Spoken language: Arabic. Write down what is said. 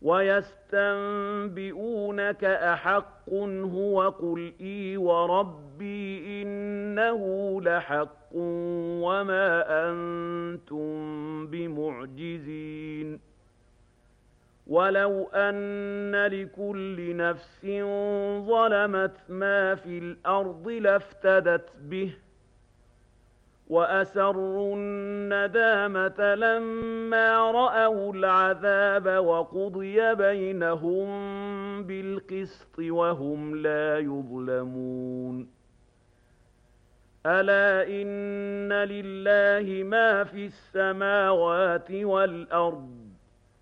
ويستنبئونك أحق هو قل إي وربي إنه لحق وما أنتم بمعجزين ولو أن لكل نفس ظلمت ما في الأرض لافتدت به وأسروا الندامة لما رأوا العذاب وقضي بينهم بالقسط وهم لا يظلمون ألا إن لله ما في السماوات والأرض